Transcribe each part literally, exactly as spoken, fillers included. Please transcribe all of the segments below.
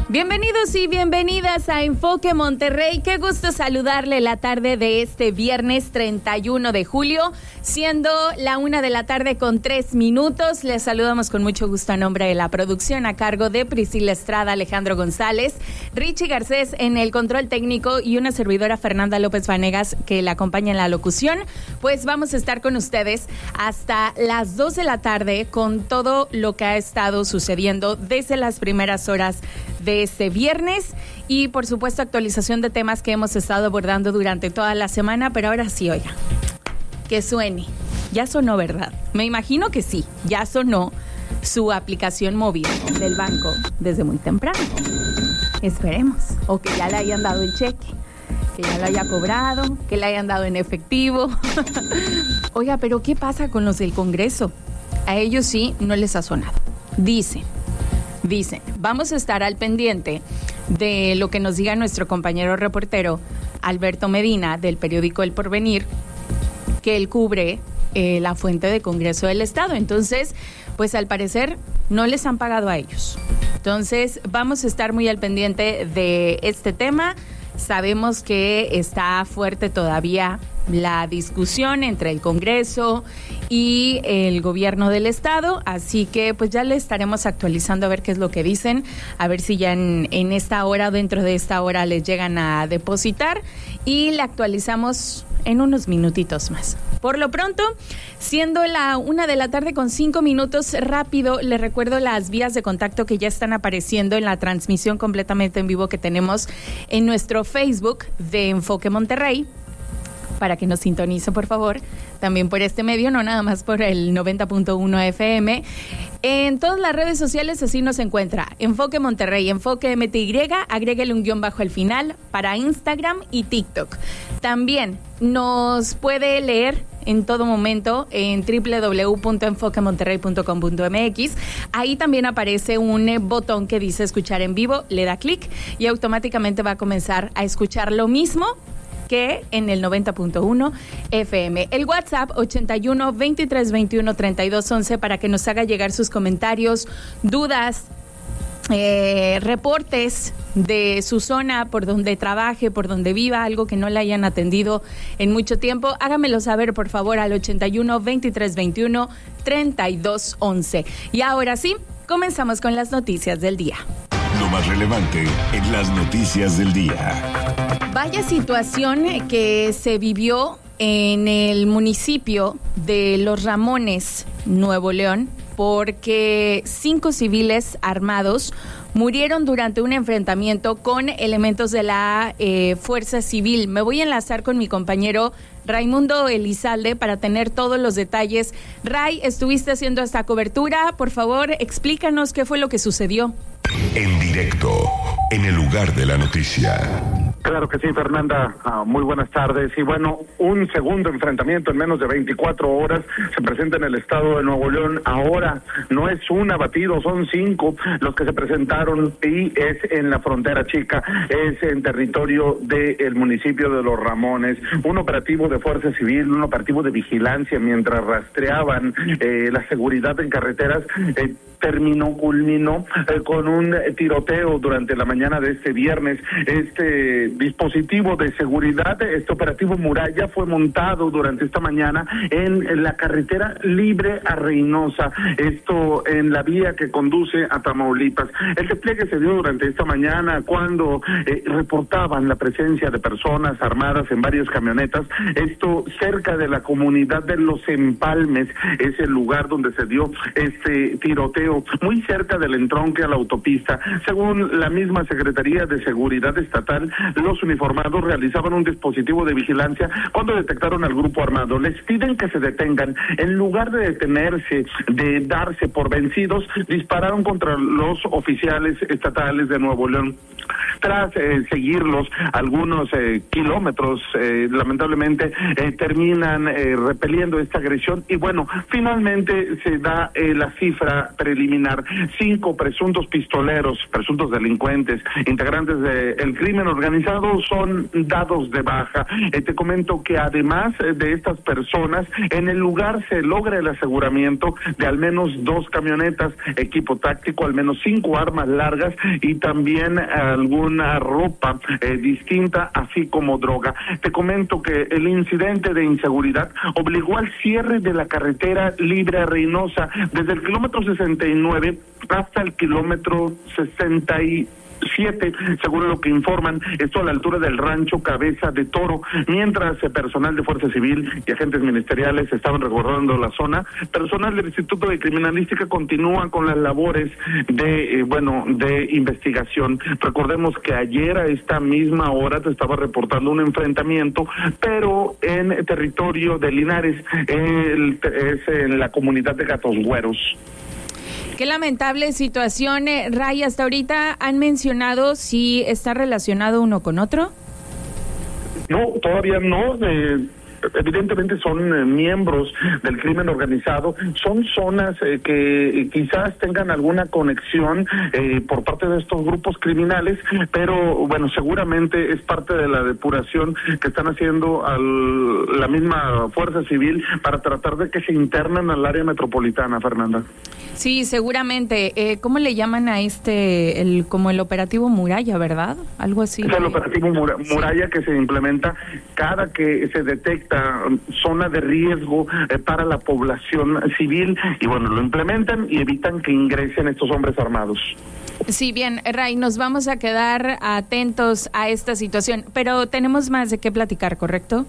Bienvenidos y bienvenidas a Enfoque Monterrey. Qué gusto saludarle la tarde de este viernes treinta y uno de julio, siendo la una de la tarde con tres minutos. Les saludamos con mucho gusto a nombre de la producción a cargo de Priscila Estrada, Alejandro González, Richie Garcés en el control técnico y una servidora Fernanda López Vanegas que la acompaña en la locución. Pues vamos a estar con ustedes hasta las dos de la tarde con todo lo que ha estado sucediendo desde las primeras horas de este viernes y por supuesto actualización de temas que hemos estado abordando durante toda la semana, pero ahora sí, oiga, que suene. Ya sonó, ¿verdad? Me imagino que sí, ya sonó su aplicación móvil del banco desde muy temprano. Esperemos, o que ya le hayan dado el cheque, que ya lo haya cobrado, que le hayan dado en efectivo. Oiga, pero ¿qué pasa con los del Congreso? A ellos sí no les ha sonado. Dicen Dicen, vamos a estar al pendiente de lo que nos diga nuestro compañero reportero Alberto Medina del periódico El Porvenir, que él cubre eh, la fuente de Congreso del Estado. Entonces, pues al parecer no les han pagado a ellos. Entonces, vamos a estar muy al pendiente de este tema. Sabemos que está fuerte todavía la discusión entre el Congreso y el gobierno del estado, así que pues ya le estaremos actualizando a ver qué es lo que dicen, a ver si ya en, en esta hora o dentro de esta hora les llegan a depositar y le actualizamos en unos minutitos más. Por lo pronto, siendo la una de la tarde con cinco minutos, rápido, les recuerdo las vías de contacto que ya están apareciendo en la transmisión completamente en vivo que tenemos en nuestro Facebook de Enfoque Monterrey, para que nos sintonice, por favor, también por este medio, no nada más por el noventa punto uno F M. En todas las redes sociales así nos encuentra Enfoque Monterrey, Enfoque M T Y, agréguele un guión bajo al final para Instagram y TikTok. También nos puede leer en todo momento en doble u doble u doble u punto enfoque monterrey punto com punto m x. Ahí también aparece un botón que dice escuchar en vivo, le da clic y automáticamente va a comenzar a escuchar lo mismo que en el noventa punto uno F M. El WhatsApp ochenta y uno, veintitrés veintiuno, treinta y dos once para que nos haga llegar sus comentarios, dudas, eh, reportes de su zona, por donde trabaje, por donde viva, algo que no le hayan atendido en mucho tiempo. Hágamelo saber, por favor, al ochenta y uno, veintitrés veintiuno, treinta y dos once. Y ahora sí, comenzamos con las noticias del día. Lo más relevante en las noticias del día. Vaya situación que se vivió en el municipio de Los Ramones, Nuevo León, porque cinco civiles armados murieron durante un enfrentamiento con elementos de la eh, Fuerza Civil. Me voy a enlazar con mi compañero Raimundo Elizalde para tener todos los detalles. Ray, estuviste haciendo esta cobertura. Por favor, explícanos qué fue lo que sucedió. En directo, en el lugar de la noticia. Claro que sí, Fernanda. Ah, muy buenas tardes. Y bueno, un segundo enfrentamiento en menos de veinticuatro horas se presenta en el estado de Nuevo León. Ahora no es un abatido, son cinco los que se presentaron y es en la frontera chica, es en territorio del municipio de Los Ramones. Un operativo de Fuerza Civil, un operativo de vigilancia mientras rastreaban eh, la seguridad en carreteras. Eh, terminó, culminó eh, con un tiroteo durante la mañana de este viernes. Este dispositivo de seguridad, este operativo Muralla, fue montado durante esta mañana en la carretera Libre a Reynosa, esto en la vía que conduce a Tamaulipas. El despliegue se dio durante esta mañana cuando eh, reportaban la presencia de personas armadas en varias camionetas, esto cerca de la comunidad de Los Empalmes, es el lugar donde se dio este tiroteo, muy cerca del entronque a la autopista. Según la misma Secretaría de Seguridad Estatal, los uniformados realizaban un dispositivo de vigilancia cuando detectaron al grupo armado. Les piden que se detengan. En lugar de detenerse, de darse por vencidos, dispararon contra los oficiales estatales de Nuevo León. Tras eh, seguirlos algunos eh, kilómetros, eh, lamentablemente eh, terminan eh, repeliendo esta agresión y bueno, finalmente se da eh, la cifra preliminar. Cinco presuntos pistoleros, presuntos delincuentes, integrantes del crimen organizado, organizado son dados de baja. Eh, te comento que además de estas personas, en el lugar se logra el aseguramiento de al menos dos camionetas, equipo táctico, al menos cinco armas largas y también alguna ropa eh, distinta, así como droga. Te comento que el incidente de inseguridad obligó al cierre de la carretera Libre a Reynosa desde el kilómetro sesenta y nueve hasta el kilómetro sesenta y siete, según lo que informan, esto a la altura del rancho Cabeza de Toro, mientras el personal de Fuerza Civil y agentes ministeriales estaban resguardando la zona. Personal del Instituto de Criminalística continúa con las labores de, eh, bueno, de investigación. Recordemos que ayer a esta misma hora te estaba reportando un enfrentamiento, pero en territorio de Linares, el, es en la comunidad de Gatos Güeros. Qué lamentable situación, eh, Ray. Hasta ahorita han mencionado si está relacionado uno con otro. No, todavía no. Eh, evidentemente son eh, miembros del crimen organizado. Son zonas eh, que eh, quizás tengan alguna conexión eh, por parte de estos grupos criminales, pero bueno, seguramente es parte de la depuración que están haciendo al, la misma Fuerza Civil para tratar de que se internen al área metropolitana, Fernanda. Sí, seguramente. Eh, ¿Cómo le llaman a este, el como el operativo Muralla, verdad? Algo así. Es el operativo Mur- Muralla sí. Que se implementa cada que se detecta zona de riesgo eh, para la población civil y bueno, lo implementan y evitan que ingresen estos hombres armados. Sí, bien, Ray, nos vamos a quedar atentos a esta situación, pero tenemos más de qué platicar, ¿correcto?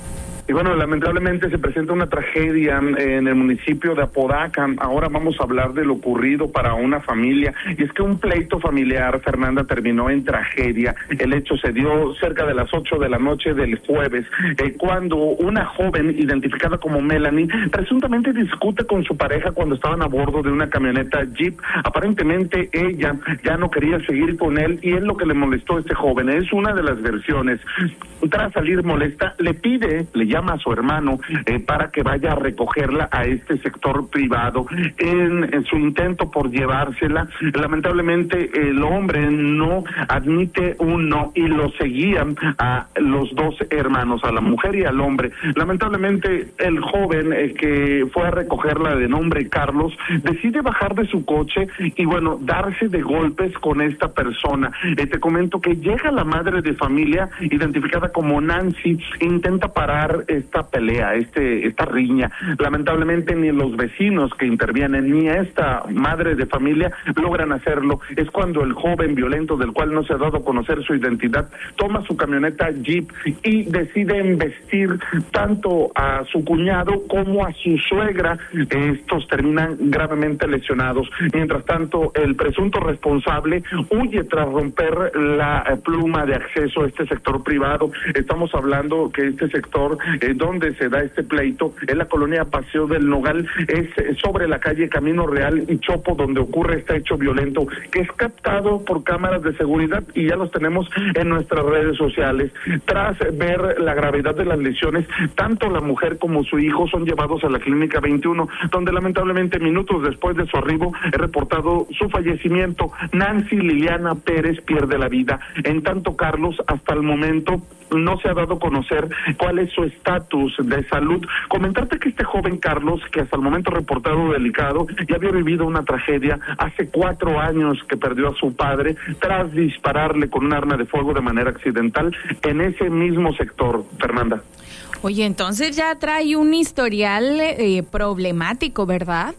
Y bueno, lamentablemente se presenta una tragedia en el municipio de Apodaca. Ahora vamos a hablar de lo ocurrido para una familia. Y es que un pleito familiar, Fernanda, terminó en tragedia. El hecho se dio cerca de las ocho de la noche del jueves, eh, cuando una joven identificada como Melanie presuntamente discute con su pareja cuando estaban a bordo de una camioneta Jeep. Aparentemente ella ya no quería seguir con él y es lo que le molestó a este joven. Es una de las versiones. Tras salir molesta, le pide, le llama a su hermano eh, para que vaya a recogerla a este sector privado. En, en su intento por llevársela, lamentablemente el hombre no admite un no y lo seguían a los dos hermanos, a la mujer y al hombre. Lamentablemente el joven eh, que fue a recogerla, de nombre Carlos, decide bajar de su coche y bueno, darse de golpes con esta persona. Eh, te comento que llega la madre de familia, identificada como Nancy, intenta parar esta pelea, este esta riña. Lamentablemente ni los vecinos que intervienen ni esta madre de familia logran hacerlo. Es cuando el joven violento, del cual no se ha dado a conocer su identidad, toma su camioneta Jeep y decide embestir tanto a su cuñado como a su suegra. Estos terminan gravemente lesionados. Mientras tanto, el presunto responsable huye tras romper la pluma de acceso a este sector privado. Estamos hablando que este sector eh, donde se da este pleito es la colonia Paseo del Nogal, es eh, sobre la calle Camino Real y Chopo, donde ocurre este hecho violento, que es captado por cámaras de seguridad y ya los tenemos en nuestras redes sociales. Tras ver la gravedad de las lesiones, tanto la mujer como su hijo son llevados a la clínica veintiuno, donde lamentablemente minutos después de su arribo es reportado su fallecimiento. Nancy Liliana Pérez pierde la vida. En tanto, Carlos, hasta el momento no se ha dado a conocer cuál es su estatus de salud. Comentarte que este joven Carlos, que hasta el momento reportado delicado, ya había vivido una tragedia hace cuatro años que perdió a su padre tras dispararle con un arma de fuego de manera accidental en ese mismo sector, Fernanda. Oye, entonces ya trae un historial eh, problemático, ¿verdad?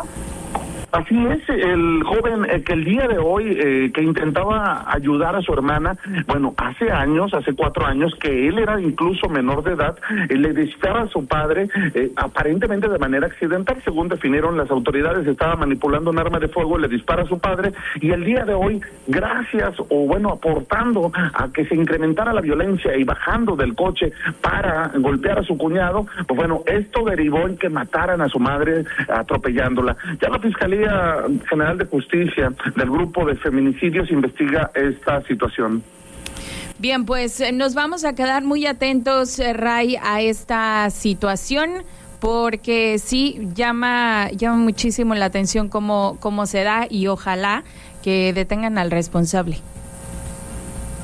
Así es, el joven eh, que el día de hoy eh, que intentaba ayudar a su hermana, bueno, hace años, hace cuatro años, que él era incluso menor de edad, eh, le dispara a su padre, eh, aparentemente de manera accidental, según definieron las autoridades, estaba manipulando un arma de fuego, le dispara a su padre, y el día de hoy, gracias, o bueno, aportando a que se incrementara la violencia y bajando del coche para golpear a su cuñado, pues bueno, esto derivó en que mataran a su madre atropellándola. Ya la Fiscalía General de Justicia del Grupo de Feminicidios investiga esta situación. Bien, pues nos vamos a quedar muy atentos, Ray, a esta situación, porque sí llama llama muchísimo la atención cómo, cómo se da y ojalá que detengan al responsable.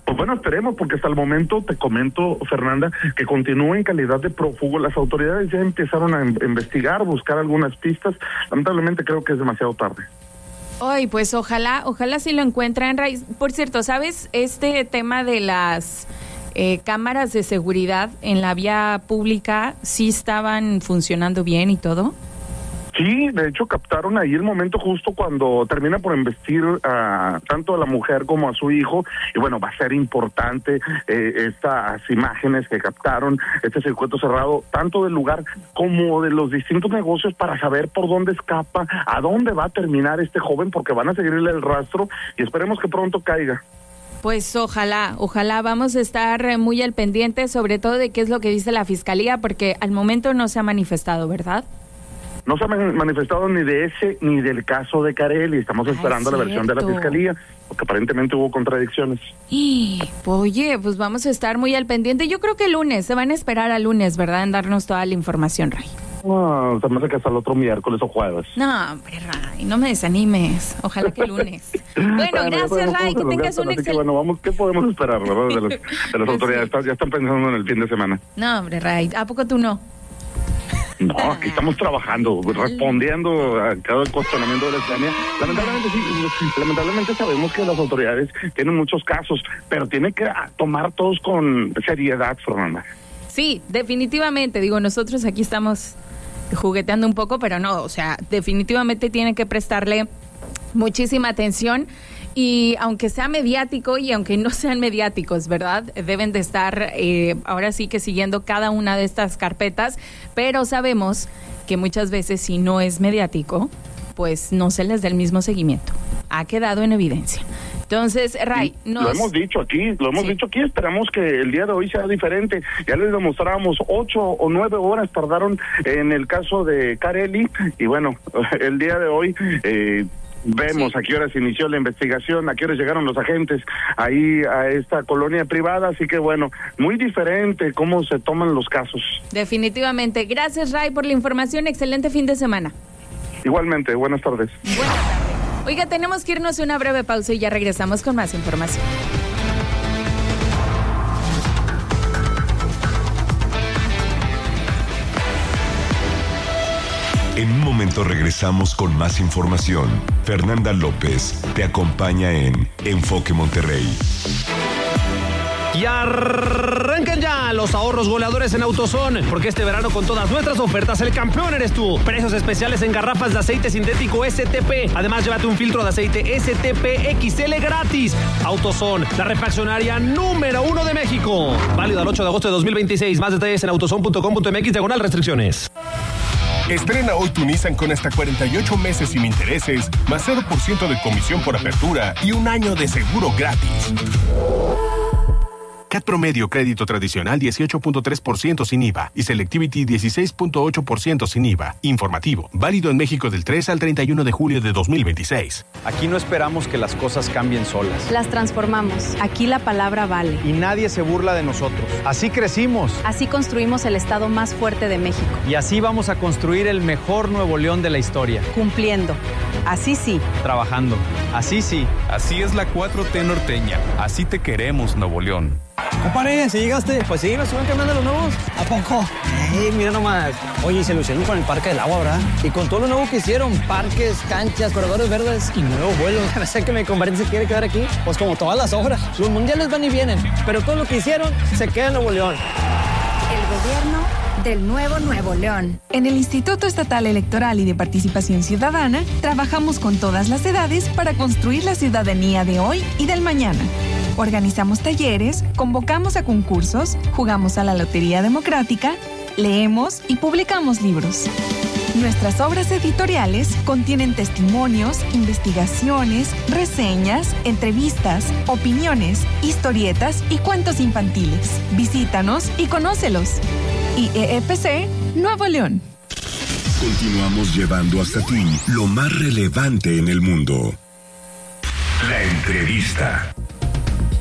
Pues bueno, esperemos, porque hasta el momento, te comento, Fernanda, que continúa en calidad de prófugo. Las autoridades ya empezaron a investigar, buscar algunas pistas. Lamentablemente creo que es demasiado tarde. Ay, pues ojalá, ojalá sí lo encuentren. Por cierto, ¿sabes? Este tema de las eh, cámaras de seguridad en la vía pública, ¿sí estaban funcionando bien y todo? Sí, de hecho captaron ahí el momento justo cuando termina por embestir a tanto a la mujer como a su hijo, y bueno, va a ser importante eh, estas imágenes que captaron, este circuito cerrado, tanto del lugar como de los distintos negocios, para saber por dónde escapa, a dónde va a terminar este joven, porque van a seguirle el rastro y esperemos que pronto caiga. Pues ojalá, ojalá vamos a estar muy al pendiente, sobre todo de qué es lo que dice la Fiscalía, porque al momento no se ha manifestado, ¿verdad? No se ha manifestado ni de ese ni del caso de Carelli. Estamos esperando Ay, la versión de la Fiscalía, porque aparentemente hubo contradicciones. Y, oye, pues vamos a estar muy al pendiente. Yo creo que el lunes, se van a esperar al lunes, ¿verdad? En darnos toda la información, Ray. No, se me hace que hasta el otro miércoles o jueves. No, hombre, Ray, no me desanimes. Ojalá que el lunes. Bueno, bueno, gracias, Ray, que tengas un excelente... Bueno, vamos, ¿qué podemos esperar, verdad? De, los, de las autoridades, sí. Ya están pensando en el fin de semana. No, hombre, Ray, ¿a poco tú no? No, aquí estamos trabajando, respondiendo a cada cuestionamiento de la ciudadanía. Lamentablemente sí, lamentablemente sabemos que las autoridades tienen muchos casos, pero tienen que tomar todos con seriedad, Fernanda. Sí, definitivamente, digo, nosotros aquí estamos jugueteando un poco, pero no, o sea, definitivamente tienen que prestarle muchísima atención. Y aunque sea mediático y aunque no sean mediáticos, ¿verdad? Deben de estar eh, ahora sí que siguiendo cada una de estas carpetas, pero sabemos que muchas veces si no es mediático, pues no se les da el mismo seguimiento. Ha quedado en evidencia. Entonces, Ray, nos... Lo hemos dicho aquí, lo hemos sí. dicho aquí, esperamos que el día de hoy sea diferente. Ya les demostramos, ocho o nueve horas tardaron en el caso de Carelli, y bueno, el día de hoy... Eh, Vemos sí. a qué horas inició la investigación, a qué horas llegaron los agentes ahí a esta colonia privada, así que bueno, muy diferente cómo se toman los casos. Definitivamente. Gracias, Ray, por la información. Excelente fin de semana. Igualmente, buenas tardes. Buenas tardes. Oiga, tenemos que irnos a una breve pausa y ya regresamos con más información. En un momento regresamos con más información. Fernanda López te acompaña en Enfoque Monterrey. Y arrancan ya los ahorros goleadores en AutoZone, porque este verano con todas nuestras ofertas el campeón eres tú. Precios especiales en garrafas de aceite sintético S T P. Además, llévate un filtro de aceite S T P X L gratis. AutoZone, la refaccionaria número uno de México. Válido al ocho de agosto de dos mil veintiséis. Más detalles en autozone punto com punto m x diagonal restricciones. Estrena hoy tu Nissan con hasta cuarenta y ocho meses sin intereses, más cero por ciento de comisión por apertura y un año de seguro gratis. C A T promedio crédito tradicional dieciocho punto tres por ciento sin I V A y Selectivity dieciséis punto ocho por ciento sin I V A. Informativo, válido en México del tres al treinta y uno de julio de dos mil veintiséis. Aquí no esperamos que las cosas cambien solas. Las transformamos. Aquí la palabra vale. Y nadie se burla de nosotros. Así crecimos. Así construimos el estado más fuerte de México. Y así vamos a construir el mejor Nuevo León de la historia. Cumpliendo. Así sí. Trabajando. Así sí. Así es la cuatro T norteña. Así te queremos, Nuevo León. Compadre, ¿sí llegaste? Pues sí, me suben cambiando los nuevos. ¿A poco? Ey, mira nomás. Oye, se lucieron con el Parque del Agua, ¿verdad? Y con todo lo nuevo que hicieron. Parques, canchas, corredores verdes y nuevos vuelos. No sé que mi compadre se quiere quedar aquí. Pues como todas las obras. Los mundiales van y vienen. Pero todo lo que hicieron se queda en Nuevo León. El gobierno del nuevo Nuevo León. En el Instituto Estatal Electoral y de Participación Ciudadana, trabajamos con todas las edades para construir la ciudadanía de hoy y del mañana. Organizamos talleres, convocamos a concursos, jugamos a la Lotería Democrática, leemos y publicamos libros. Nuestras obras editoriales contienen testimonios, investigaciones, reseñas, entrevistas, opiniones, historietas y cuentos infantiles. Visítanos y conócelos. I E P C Nuevo León. Continuamos llevando hasta ti lo más relevante en el mundo. La entrevista.